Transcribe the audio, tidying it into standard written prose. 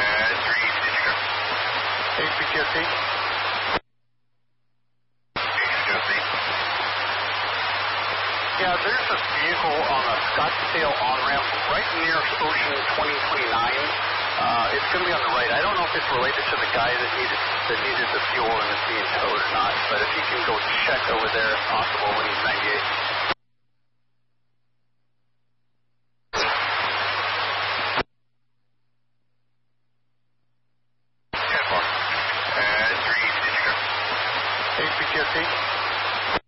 HPTSD. Yeah, there's a vehicle on a Scottsdale on-ramp right near Ocean 2029. It's going to be on the right. I don't know if it's related to the guy that needed the fuel and is being towed or not, but if you can go check over there if possible when he's 98. HPTSD.